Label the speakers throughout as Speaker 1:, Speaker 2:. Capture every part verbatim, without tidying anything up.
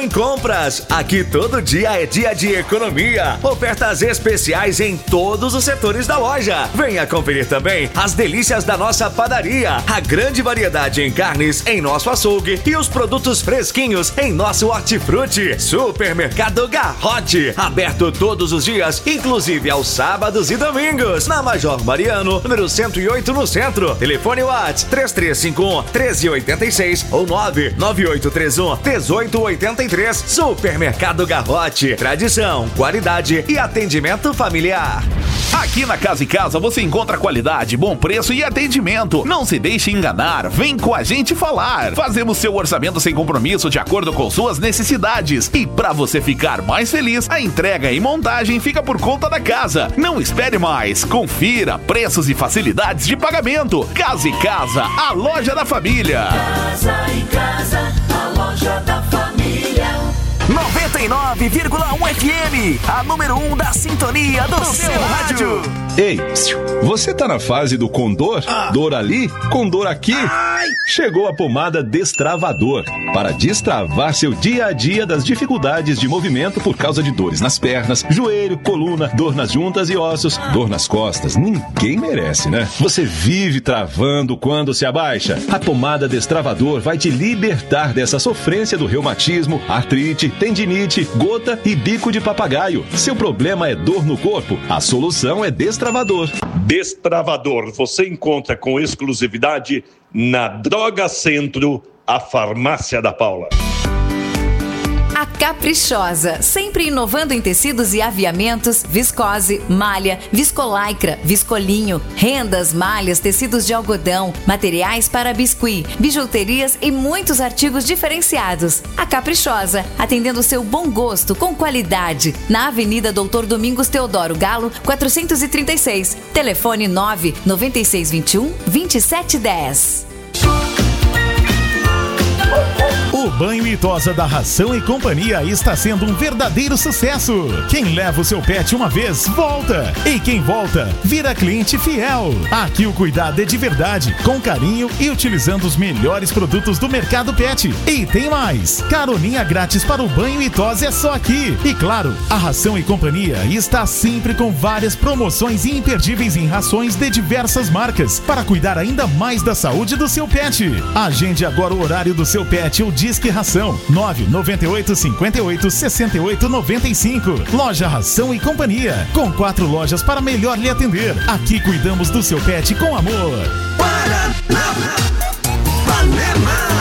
Speaker 1: em compras. Aqui todo dia é dia de economia. Ofertas especiais em todos os setores da loja. Venha conferir também as delícias da nossa padaria. A grande variedade em carnes em nosso açougue e os produtos fresquinhos em nosso hortifruti. Supermercado Garrote. Aberto todos os dias, inclusive aos sábados e domingos. Na Major Mariano, número cento e oito no centro. Telefone WhatsApp três três cinco um, um três oito seis ou nove nove oito três um, um oito oito três. Supermercado Garrote. Tradição, qualidade e atendimento familiar.
Speaker 2: Aqui na Casa e Casa você encontra qualidade, bom preço e atendimento. Não se deixe enganar, vem com a gente falar. Fazemos seu orçamento sem compromisso de acordo com suas necessidades. E para você ficar mais feliz, a entrega e montagem fica por conta da casa. Não espere mais, confira preços e facilidades de pagamento. Casa e Casa, a loja da família.
Speaker 3: Casa e Casa, a loja da família.
Speaker 4: noventa e nove vírgula um F M, a número um da sintonia do, do seu rádio.
Speaker 5: Ei, você tá na fase do condor? Ah. Dor ali, condor aqui? Ai. Chegou a pomada Destravador para destravar seu dia a dia das dificuldades de movimento por causa de dores nas pernas, joelho, coluna, dor nas juntas e ossos, dor nas costas. Ninguém merece, né? Você vive travando quando se abaixa. A pomada Destravador vai te libertar dessa sofrência do reumatismo, artrite, tendinite, gota e bico de papagaio. Seu problema é dor no corpo? A solução é Destravador.
Speaker 6: Destravador você encontra com exclusividade na Droga Centro, a farmácia da Paula.
Speaker 7: A Caprichosa, sempre inovando em tecidos e aviamentos, viscose, malha, viscolaicra, viscolinho, rendas, malhas, tecidos de algodão, materiais para biscuit, bijuterias e muitos artigos diferenciados. A Caprichosa, atendendo o seu bom gosto com qualidade, na Avenida Doutor Domingos Teodoro Galo, quatrocentos e trinta e seis. Telefone nove nove seis dois um, dois sete um zero.
Speaker 8: O banho e tosa da Ração e Companhia está sendo um verdadeiro sucesso. Quem leva o seu pet uma vez, volta. E quem volta, vira cliente fiel. Aqui o cuidado é de verdade, com carinho e utilizando os melhores produtos do mercado pet. E tem mais, caroninha grátis para o banho e tosa é só aqui. E claro, a Ração e Companhia está sempre com várias promoções imperdíveis em rações de diversas marcas, para cuidar ainda mais da saúde do seu pet. Agende agora o horário do seu pet ou Disque Ração nove nove oito cinco oito seis oito nove cinco. Loja Ração e Companhia, com quatro lojas para melhor lhe atender. Aqui cuidamos do seu pet com amor. Paraná, Panema.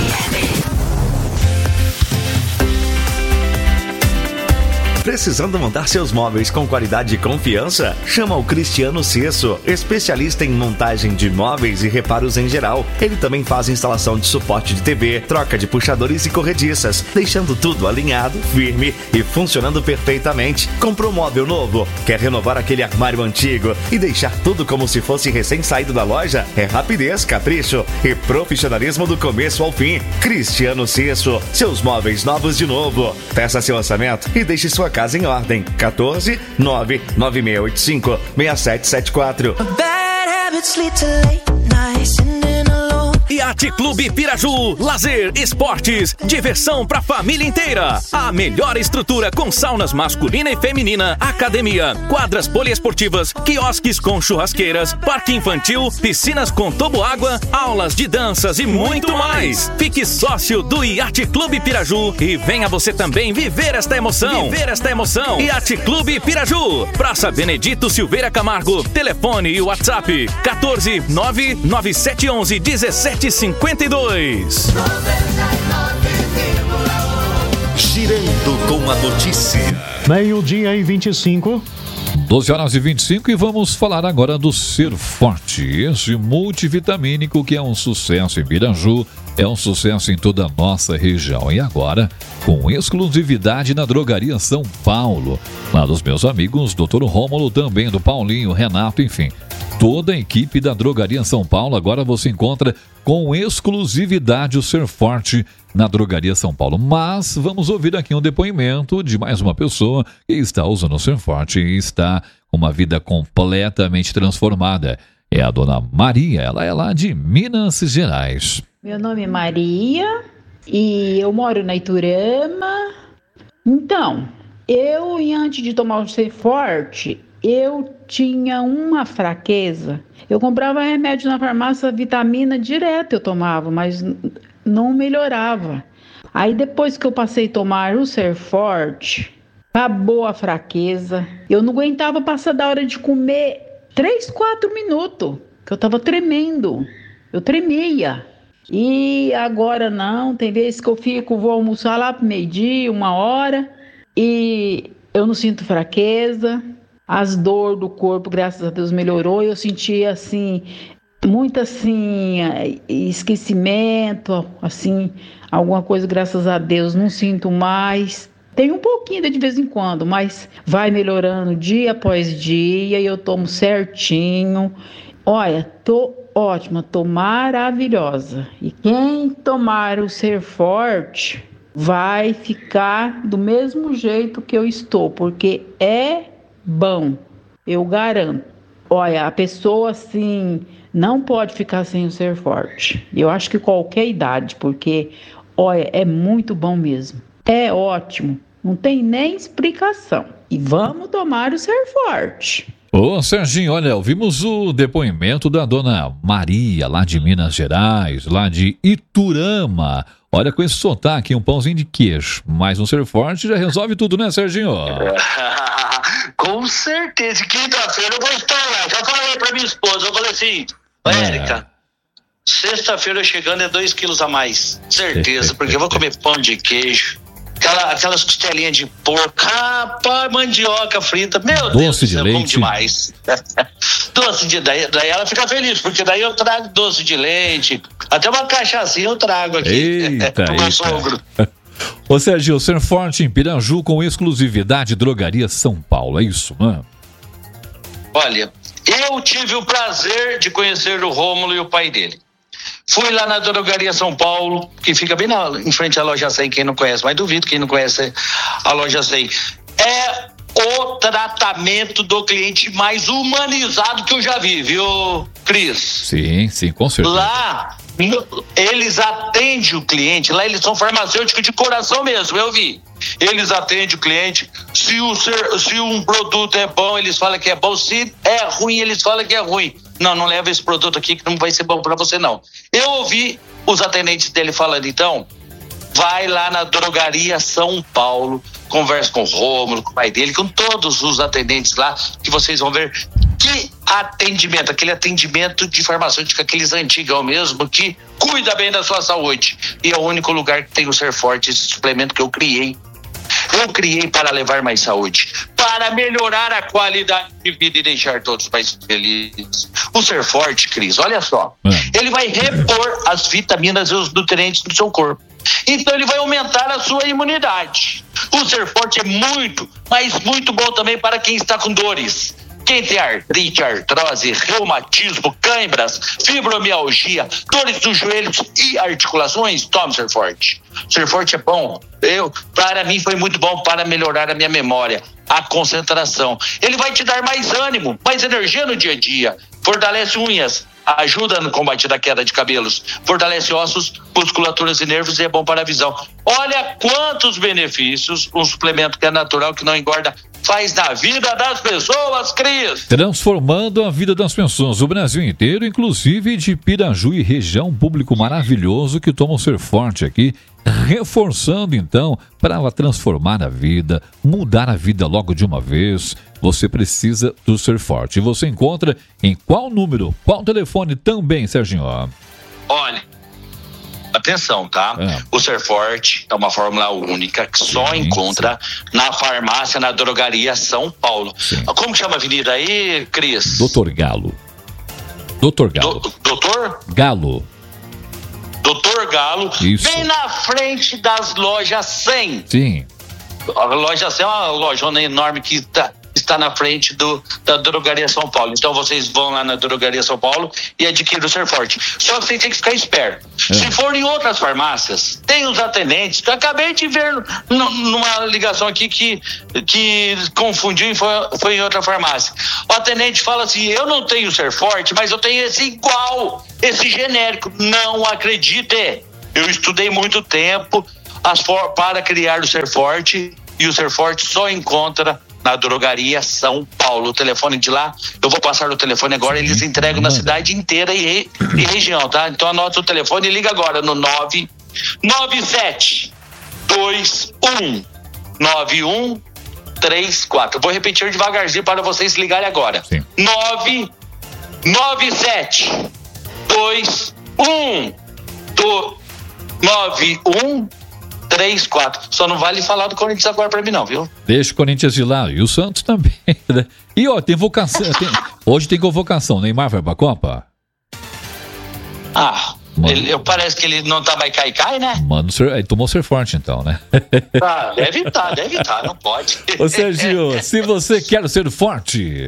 Speaker 1: Precisando montar seus móveis com qualidade e confiança? Chama o Cristiano Cesso, especialista em montagem de móveis e reparos em geral. Ele também faz instalação de suporte de T V, troca de puxadores e corrediças, deixando tudo alinhado, firme e funcionando perfeitamente. Comprou um móvel novo? Quer renovar aquele armário antigo e deixar tudo como se fosse recém-saído da loja? É rapidez, capricho e profissionalismo do começo ao fim. Cristiano Cesso, seus móveis novos de novo. Peça seu orçamento e deixe sua casa em ordem. quatorze nove nove seis oito cinco seis sete sete quatro.
Speaker 4: Yacht Clube Piraju, lazer, esportes, diversão pra família inteira. A melhor estrutura com saunas masculina e feminina, academia, quadras poliesportivas, quiosques com churrasqueiras, parque infantil, piscinas com toboágua, aulas de danças e muito mais. Fique sócio do Yacht Clube Piraju e venha você também viver esta emoção. Viver esta emoção. Yacht Clube Piraju, Praça Benedito Silveira Camargo. Telefone e WhatsApp quatorze nove nove sete um um dezessete cinquenta e dois.
Speaker 1: Girando com a notícia.
Speaker 9: Meio-dia e vinte e cinco.
Speaker 10: doze horas e vinte e cinco e vamos falar agora do Ser Forte. Esse multivitamínico que é um sucesso em Piraju, é um sucesso em toda a nossa região. E agora, com exclusividade na Drogaria São Paulo. Lá dos meus amigos, doutor Rômulo, também do Paulinho, Renato, enfim. Toda a equipe da Drogaria São Paulo, agora você encontra com exclusividade o Ser Forte na Drogaria São Paulo. Mas vamos ouvir aqui um depoimento de mais uma pessoa que está usando o Ser Forte e está com uma vida completamente transformada. É a dona Maria, ela é lá de Minas Gerais.
Speaker 11: Meu nome é Maria, e eu moro na Iturama. Então, eu, antes de tomar o Ser Forte, eu tinha uma fraqueza. Eu comprava remédio na farmácia, vitamina direto eu tomava, mas não melhorava. Aí depois que eu passei a tomar o Ser Forte, acabou a fraqueza. Eu não aguentava passar da hora de comer três, quatro minutos, que eu tava tremendo. Eu tremia. E agora não, tem vezes que eu fico, vou almoçar lá pro meio-dia, uma hora, e eu não sinto fraqueza. As dores do corpo, graças a Deus, melhorou. Eu senti, assim, muito, assim, esquecimento, assim, alguma coisa, graças a Deus, não sinto mais. Tem um pouquinho de vez em quando, mas vai melhorando dia após dia e eu tomo certinho. Olha, tô ótima, tô maravilhosa. E quem tomar o Ser Forte vai ficar do mesmo jeito que eu estou, porque é bom, eu garanto. Olha, a pessoa assim não pode ficar sem o Ser Forte. Eu acho que qualquer idade, porque olha, é muito bom mesmo. É ótimo, não tem nem explicação. E vamos tomar o Ser Forte.
Speaker 10: Ô Serginho, olha, ouvimos o depoimento da dona Maria, lá de Minas Gerais, lá de Iturama. Olha, com esse sotaque, um pãozinho de queijo, mais um Ser Forte já resolve tudo, né, Serginho?
Speaker 12: Com certeza, quinta-feira eu vou estar lá. Já falei pra minha esposa, eu falei assim, Érica, é. sexta-feira eu chegando é dois quilos a mais, certeza, porque eu vou comer pão de queijo, aquela, aquelas costelinhas de porco, rapaz, mandioca frita, meu
Speaker 10: doce
Speaker 12: Deus,
Speaker 10: de
Speaker 12: é
Speaker 10: leite.
Speaker 12: bom demais. Doce de daí, daí ela fica feliz, porque daí eu trago doce de leite, até uma cachaçinha eu trago aqui.
Speaker 10: Eita,
Speaker 12: pro meu
Speaker 10: eita.
Speaker 12: sogro.
Speaker 10: Ô Serginho, Ser Forte em Piraju com exclusividade Drogaria São Paulo, é isso, né?
Speaker 12: Olha, eu tive o prazer de conhecer o Rômulo e o pai dele. Fui lá na Drogaria São Paulo, que fica bem na, em frente à Loja cem, quem não conhece, mas duvido quem não conhece a Loja cem. É o tratamento do cliente mais humanizado que eu já vi, viu, Cris?
Speaker 10: Sim, sim, com certeza.
Speaker 12: Lá, eles atendem o cliente, lá eles são farmacêuticos de coração mesmo, eu vi. Eles atendem o cliente, se, o ser, se um produto é bom, eles falam que é bom, se é ruim, eles falam que é ruim. Não, não leva esse produto aqui que não vai ser bom pra você não. Eu ouvi os atendentes dele falando, então, vai lá na Drogaria São Paulo, conversa com o Rômulo, com o pai dele, com todos os atendentes lá, que vocês vão ver que atendimento, aquele atendimento de farmacêutica, aqueles antigão mesmo, que cuida bem da sua saúde. E é o único lugar que tem o Ser Forte, esse suplemento que eu criei. Eu criei para levar mais saúde, para melhorar a qualidade de vida e deixar todos mais felizes. O Ser Forte, Cris, olha só, é. ele vai repor as vitaminas e os nutrientes do seu corpo. Então ele vai aumentar a sua imunidade. O Ser Forte é muito, mas muito bom também para quem está com dores. Quem tem artrite, artrose, reumatismo, cãibras, fibromialgia, dores dos joelhos e articulações, tome Ser Forte. Ser Forte é bom. Eu, para mim foi muito bom para melhorar a minha memória, a concentração. Ele vai te dar mais ânimo, mais energia no dia a dia. Fortalece unhas, ajuda no combate da queda de cabelos, fortalece ossos, musculaturas e nervos e é bom para a visão. Olha quantos benefícios um suplemento que é natural, que não engorda, faz na vida das pessoas, Cris.
Speaker 10: Transformando a vida das pessoas, o Brasil inteiro, inclusive de Piraju e região, um público maravilhoso que toma o Ser Forte aqui, reforçando então para transformar a vida, mudar a vida logo de uma vez. Você precisa do Ser Forte. E você encontra em qual número, qual telefone também, Serginho?
Speaker 12: Olha, atenção, tá? É. O Ser Forte é uma fórmula única que só sim, encontra sim. na farmácia, na Drogaria São Paulo. Sim. Como que chama a avenida aí, Cris?
Speaker 10: Doutor Galo. Doutor Galo.
Speaker 12: Do, doutor?
Speaker 10: Galo.
Speaker 12: Doutor Galo.
Speaker 10: Isso.
Speaker 12: Bem na frente das lojas cem.
Speaker 10: Sim.
Speaker 12: A loja cem é uma lojona enorme que está... está na frente do, da Drogaria São Paulo. Então vocês vão lá na Drogaria São Paulo e adquirem o Ser Forte. Só que vocês têm que ficar esperto. É. Se for em outras farmácias, tem os atendentes, que eu acabei de ver n- numa ligação aqui que, que confundiu e foi, foi em outra farmácia. O atendente fala assim, eu não tenho Ser Forte, mas eu tenho esse igual, esse genérico. Não acredite. Eu estudei muito tempo as for- para criar o Ser Forte, e o Ser Forte só encontra na Drogaria São Paulo. O telefone de lá, eu vou passar o telefone agora, eles entregam na cidade inteira e, re- e região, tá? Então anota o telefone e liga agora no nove nove sete dois um nove um três quatro. Vou repetir devagarzinho para vocês ligarem agora. nove nove sete dois um nove um três quatro. Só não vale falar do Corinthians agora pra mim não, viu?
Speaker 10: Deixa o Corinthians de lado. E o Santos também, né? E ó, tem vocação. tem- Hoje tem convocação. Neymar vai pra Copa?
Speaker 12: Ah, ele, eu, parece que ele não tá mais cai-cai, né?
Speaker 10: Mano, ele tomou ser forte então, né?
Speaker 12: Ah, deve estar, deve estar, não pode.
Speaker 10: Ô Sergio, se você quer ser forte...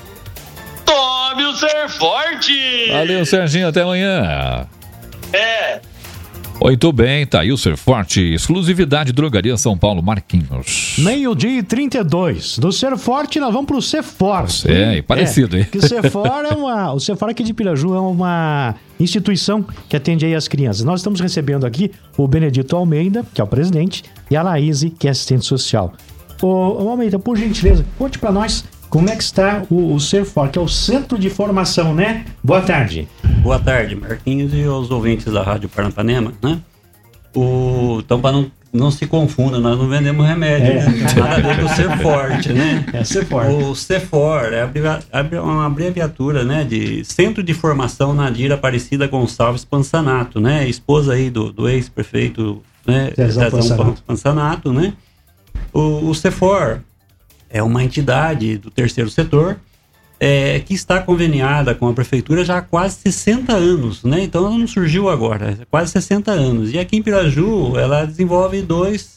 Speaker 12: Tome o Ser Forte!
Speaker 10: Valeu, Serginho, até amanhã.
Speaker 12: É.
Speaker 10: Muito bem, tá aí o Ser Forte, exclusividade Drogaria São Paulo, Marquinhos.
Speaker 9: Meio-dia e trinta e dois. Do Ser Forte, nós vamos pro Ser Forte.
Speaker 10: É, e parecido, hein?
Speaker 9: Que o Ser For é uma. O Ser For aqui de Piraju é uma instituição que atende aí as crianças. Nós estamos recebendo aqui o Benedito Almeida, que é o presidente, e a Laís, que é assistente social. Ô, ô Almeida, por gentileza, conte pra nós como é que está o, o Ser For, que é o Centro de Formação, né? Boa tarde.
Speaker 13: Boa tarde, Marquinhos e os ouvintes da Rádio Paranapanema, né? O, então, para não, não se confunda, nós não vendemos remédio,
Speaker 9: É.
Speaker 13: né? Nada a ver com o Ser Forte, né?
Speaker 9: É Ser For.
Speaker 13: O Cefor é abrevia- abri- uma abreviatura, né, de Centro de Formação Nadir Aparecida Gonçalves Pansanato, né? Esposa aí do, do ex-prefeito, né?
Speaker 9: Zezão
Speaker 13: Zezão
Speaker 9: Pansanato.
Speaker 13: Pansanato, né? O, o Cefor é uma entidade do terceiro setor, é, que está conveniada com a prefeitura já há quase sessenta anos, né? Então ela não surgiu agora, é quase sessenta anos. E aqui em Piraju ela desenvolve dois,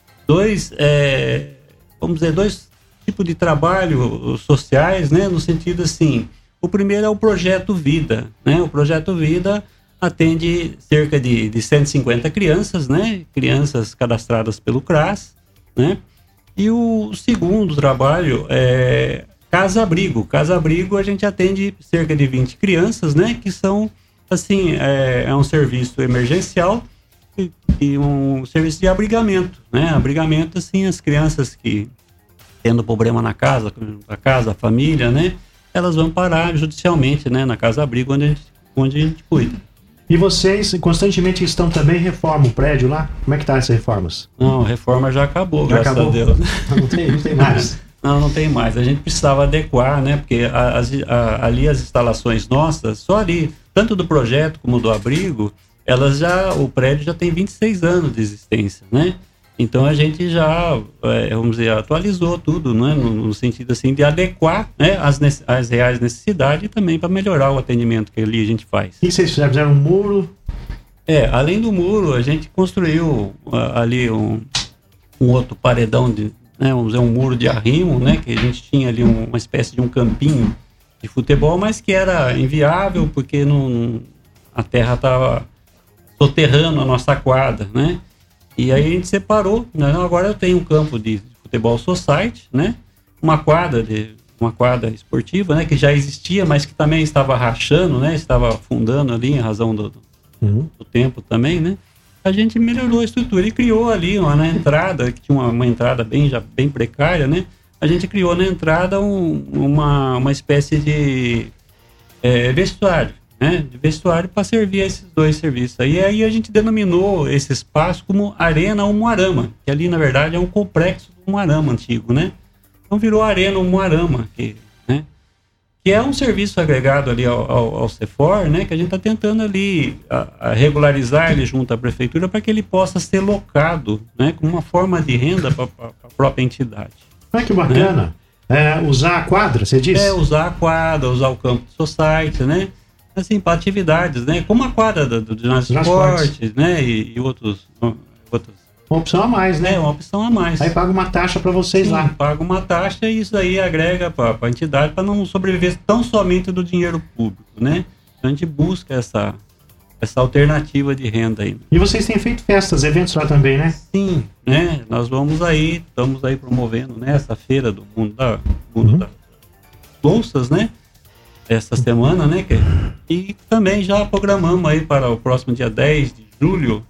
Speaker 13: dois é, vamos dizer, dois tipos de trabalho sociais, né? No sentido assim, o primeiro é o Projeto Vida, né? O Projeto Vida atende cerca de, de cento e cinquenta crianças, né? Crianças cadastradas pelo CRAS, né? E o segundo trabalho é Casa Abrigo. Casa Abrigo a gente atende cerca de vinte crianças, né? Que são, assim, é, é um serviço emergencial e, e um serviço de abrigamento, né? Abrigamento, assim, as crianças que tendo problema na casa, a casa, a família, né? Elas vão parar judicialmente, né? Na Casa Abrigo, onde a gente, onde a gente cuida.
Speaker 9: E vocês constantemente estão também reforma o prédio lá? Como é que tá essas reformas?
Speaker 13: Não, a reforma já acabou,
Speaker 9: Já
Speaker 13: graças
Speaker 9: acabou?
Speaker 13: a Deus.
Speaker 9: Não tem, não tem mais.
Speaker 13: Não, não tem mais. A gente precisava adequar, né? Porque a- as- a- ali as instalações nossas, só ali, tanto do projeto como do abrigo, elas já, o prédio já tem vinte e seis anos de existência, né? Então a gente já, é, vamos dizer, atualizou tudo, né? No, no sentido assim de adequar, né? As, nece- as reais necessidades e também para melhorar o atendimento que ali a gente faz.
Speaker 9: E vocês fizeram um muro?
Speaker 13: É, além do muro, a gente construiu ah, ali um, um outro paredão de, né, vamos dizer, um muro de arrimo, né, que a gente tinha ali um- uma espécie de um campinho de futebol, mas que era inviável porque não, não- a terra estava soterrando a nossa quadra, né? E aí a gente separou, né? Agora eu tenho um campo de futebol society, né? Uma quadra de uma quadra esportiva, né, que já existia, mas que também estava rachando, né? Estava afundando ali em razão do,
Speaker 9: Uhum.
Speaker 13: do tempo também, né? A gente melhorou a estrutura e criou ali uma, na entrada, que tinha uma, uma entrada bem, já bem precária, né? A gente criou na entrada um- uma, uma espécie de é, vestuário, né? De vestuário para servir a esses dois serviços. E aí a gente denominou esse espaço como Arena Umuarama, que ali na verdade é um complexo do Umuarama antigo, né? Então virou Arena Umuarama, que, né? Que é um serviço agregado ali ao, ao, ao Cefor, né, que a gente está tentando ali a, a regularizar ele junto à prefeitura para que ele possa ser locado, né, como uma forma de renda para a própria entidade.
Speaker 9: Ah, que bacana. É, usar a quadra, você disse?
Speaker 13: É, usar a quadra, usar o campo de society, né, assim, para atividades, né, como a quadra do, do ginásio de esportes, né, e, e outros, outros.
Speaker 9: Uma opção a mais, né?
Speaker 13: É, uma opção a mais.
Speaker 9: Aí paga uma taxa para vocês
Speaker 13: Sim,
Speaker 9: lá.
Speaker 13: paga uma taxa e isso aí agrega para a entidade para não sobreviver tão somente do dinheiro público, né? Então a gente busca essa, essa alternativa de renda aí.
Speaker 9: E vocês têm feito festas, eventos lá também, né?
Speaker 13: Sim, né? Nós vamos aí, estamos aí promovendo, né, essa feira do mundo da mundo
Speaker 9: Uhum.
Speaker 13: das bolsas, né? Essa semana, né? Que- E também já programamos aí para o próximo dia dez de julho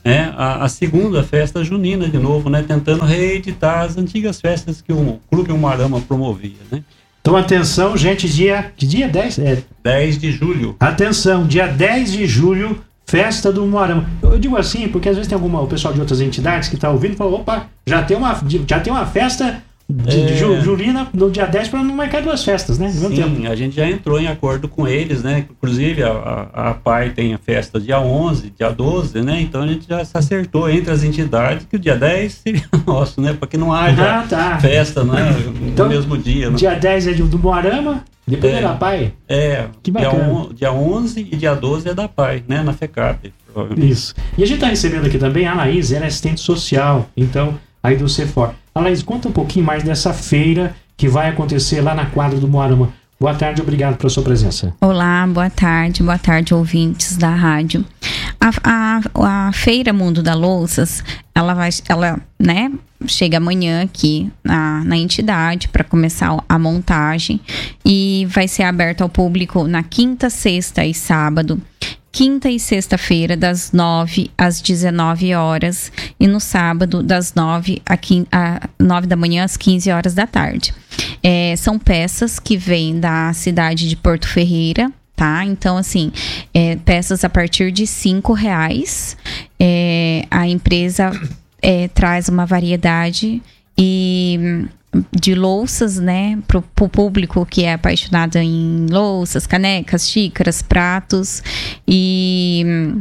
Speaker 13: É, a, a segunda festa junina de novo, né? Tentando reeditar as antigas festas que o Clube Umuarama promovia, né?
Speaker 9: Então, atenção, gente, dia... Que dia? dez? É.
Speaker 13: dez de julho.
Speaker 9: Atenção, dia dez de julho, festa do Umuarama. Eu, eu digo assim, porque às vezes tem alguma, o pessoal de outras entidades que está ouvindo e fala, opa, já tem uma, já tem uma festa de,
Speaker 13: É.
Speaker 9: de ju- julina no dia dez para não marcar duas festas, né? No mesmo tempo.
Speaker 13: Sim, a gente já entrou em acordo com eles, né? Inclusive a, a, a P A I tem a festa dia onze, dia doze, né? Então a gente já se acertou entre as entidades que o dia dez seria nosso, né? Para que não haja
Speaker 9: Ah, tá.
Speaker 13: festa, né?
Speaker 9: Então,
Speaker 13: no mesmo dia. Né?
Speaker 9: Dia dez é do Umuarama, depois é,
Speaker 13: É.
Speaker 9: da P A I.
Speaker 13: É,
Speaker 9: Que
Speaker 13: dia,
Speaker 9: bacana.
Speaker 13: on, dia onze e dia doze é da P A I, né? Na FECAP. provavelmente.
Speaker 9: Isso. E a gente está recebendo aqui também a Anaís, ela é assistente social, então, aí do CEFOR. Anaís, conta um pouquinho mais dessa feira que vai acontecer lá na quadra do Umuarama. Boa tarde, obrigado pela sua presença.
Speaker 14: Olá, boa tarde, boa tarde, ouvintes da rádio. A, a, a Feira Mundo da Louças, ela vai, ela, né, chega amanhã aqui na, na entidade para começar a montagem e vai ser aberta ao público na quinta, sexta e sábado. Quinta e sexta-feira, das nove às dezenove horas, e no sábado, das nove da manhã às quinze horas da tarde. É, são peças que vêm da cidade de Porto Ferreira, tá? Então, assim, é, peças a partir de cinco reais. É, a empresa é, traz uma variedade e de louças, né, pro, pro público que é apaixonado em louças, canecas, xícaras, pratos, e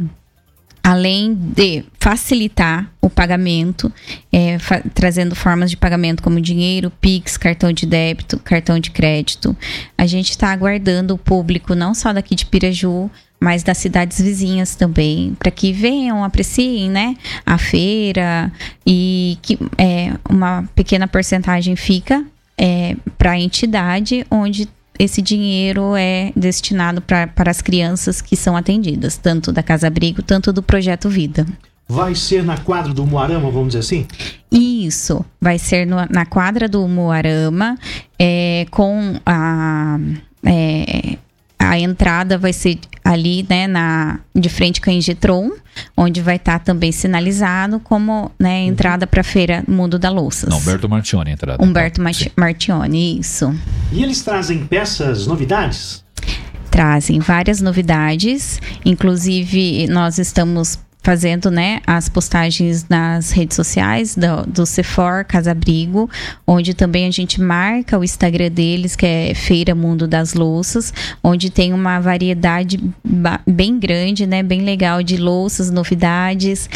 Speaker 14: além de facilitar o pagamento, é, fa- trazendo formas de pagamento como dinheiro, Pix, cartão de débito, cartão de crédito. A gente está aguardando o público não só daqui de Piraju, mas das cidades vizinhas também, para que venham, apreciem, né, a feira, e que é, uma pequena porcentagem fica é, para a entidade, onde esse dinheiro é destinado pra, para as crianças que são atendidas, tanto da Casa Abrigo, tanto do Projeto Vida.
Speaker 9: Vai ser na quadra do Umuarama, vamos dizer assim?
Speaker 14: Isso, vai ser no, na quadra do Umuarama, é, com a... É, a entrada vai ser ali, né, na, de frente com a Ingetron, onde vai estar também sinalizado como, né, entrada para a Feira Mundo da Louças.
Speaker 10: Não, Humberto Martione, entrada.
Speaker 14: Humberto Marti- Martione, isso.
Speaker 9: E eles trazem peças, novidades?
Speaker 14: Trazem várias novidades, inclusive nós estamos fazendo, né, as postagens nas redes sociais do, do CEFOR Casa Abrigo, onde também a gente marca o Instagram deles, que é Feira Mundo das Louças, onde tem uma variedade ba- bem grande, né, bem legal de louças, novidades,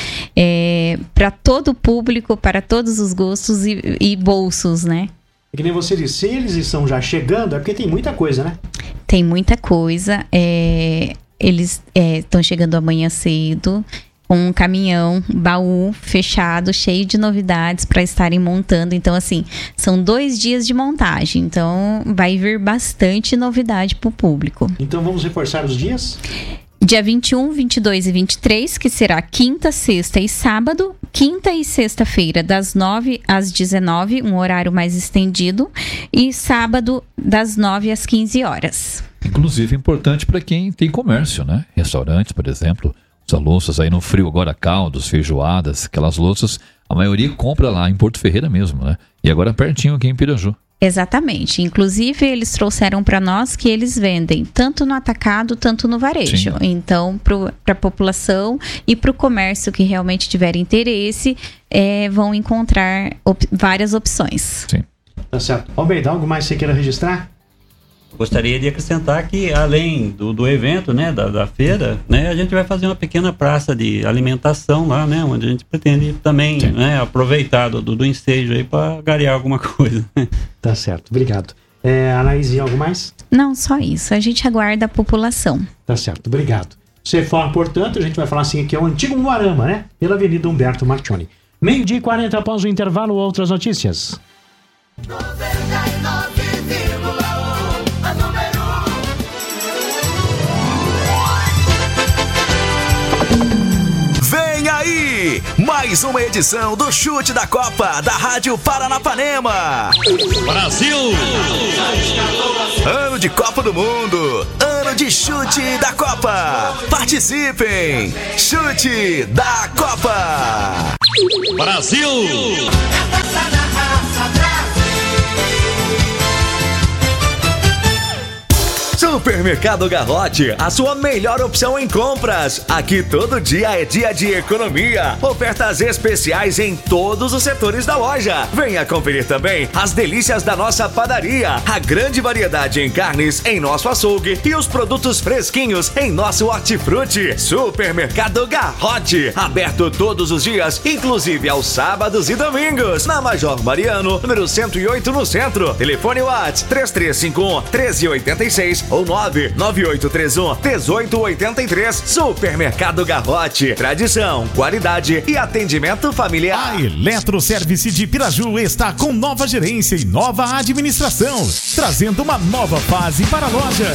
Speaker 14: é, para todo o público, para todos os gostos e, e bolsos, né?
Speaker 9: É que nem você disse, se eles estão já chegando, é porque tem muita coisa, né?
Speaker 14: Tem muita coisa, é, eles estão chegando amanhã cedo, com um caminhão, baú fechado, cheio de novidades para estarem montando. Então, assim, são dois dias de montagem. Então, vai vir bastante novidade para o público.
Speaker 9: Então, vamos reforçar os dias?
Speaker 14: Dia vinte e um, vinte e dois e vinte e três, que será quinta, sexta e sábado. Quinta e sexta-feira, das nove às dezenove, um horário mais estendido. E sábado, das nove às quinze horas.
Speaker 10: Inclusive, importante para quem tem comércio, né? Restaurantes, por exemplo. As louças aí no frio agora, caldos, feijoadas, aquelas louças, a maioria compra lá em Porto Ferreira mesmo, né? E agora pertinho aqui em Piraju.
Speaker 14: Exatamente. Inclusive, eles trouxeram para nós que eles vendem tanto no atacado, tanto no varejo.
Speaker 10: Sim.
Speaker 14: Então, para a população e para o comércio que realmente tiver interesse, é, vão encontrar op- várias opções.
Speaker 10: Sim.
Speaker 9: Tá certo. Almeida, algo mais que você queira registrar?
Speaker 13: Gostaria de acrescentar que, além do, do evento, né, da, da feira, né, a gente vai fazer uma pequena praça de alimentação lá, né, onde a gente pretende também, né, aproveitar do, do ensejo aí para garear alguma coisa.
Speaker 9: Tá certo, obrigado. É, Anaís, e algo mais?
Speaker 14: Não, só isso. A gente aguarda a população.
Speaker 9: Tá certo, obrigado. CEFOR, portanto, a gente vai falar assim que é o antigo Umuarama, né? Pela Avenida Humberto Martione. Meio-dia e quarenta após o intervalo, outras notícias.
Speaker 15: Vem aí, mais uma edição do Chute da Copa da Rádio Paranapanema. Brasil! Ano de Copa do Mundo, ano ano de Chute da Copa. Participem! Chute da Copa!
Speaker 3: Brasil!
Speaker 1: Supermercado Garrote, a sua melhor opção em compras. Aqui todo dia é dia de economia. Ofertas especiais em todos os setores da loja. Venha conferir também as delícias da nossa padaria. A grande variedade em carnes em nosso açougue e os produtos fresquinhos em nosso hortifruti. Supermercado Garrote, aberto todos os dias, inclusive aos sábados e domingos. Na Major Mariano, número cento e oito no centro. Telefone WhatsApp três três cinco um, um três oito seis ou nove nove oito três um, um oito oito três. Supermercado Garrote. Tradição, qualidade e atendimento familiar.
Speaker 8: A Eletroservice de Piraju está com nova gerência e nova administração, trazendo uma nova fase para a loja.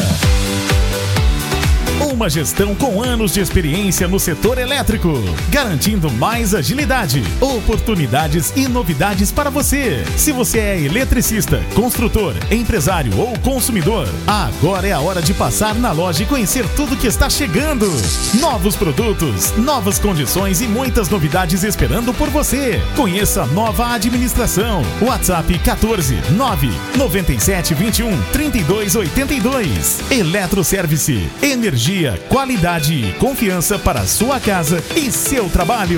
Speaker 8: Uma gestão com anos de experiência no setor elétrico, garantindo mais agilidade, oportunidades e novidades para você. Se você é eletricista, construtor, empresário ou consumidor, agora é a hora de passar na loja e conhecer tudo que está chegando. Novos produtos, novas condições e muitas novidades esperando por você. Conheça a nova administração. WhatsApp quatorze, nove, noventa e sete, vinte e um, trinta e dois, oitenta e dois. Eletroservice, energia, qualidade e confiança para a sua casa e seu trabalho.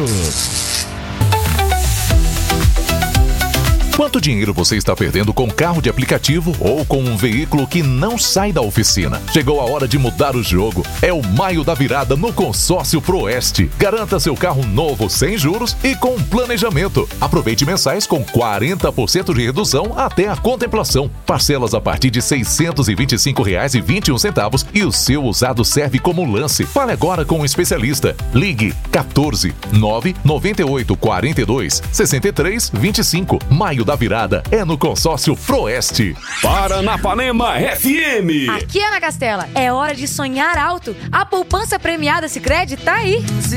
Speaker 16: Quanto dinheiro você está perdendo com carro de aplicativo ou com um veículo que não sai da oficina? Chegou a hora de mudar o jogo. É o Maio da Virada no Consórcio Proeste. Garanta seu carro novo sem juros e com planejamento. Aproveite mensais com quarenta por cento de redução até a contemplação. Parcelas a partir de seiscentos e vinte e cinco reais e vinte e um centavos e o seu usado serve como lance. Fale agora com um especialista. Ligue quatorze, nove, noventa e oito, quarenta e dois, sessenta e três, vinte e cinco. Maio da Virada é no Consórcio Proeste.
Speaker 17: Paranapanema F M.
Speaker 18: Aqui, Ana Castela, é hora de sonhar alto. A poupança premiada Sicredi tá aí.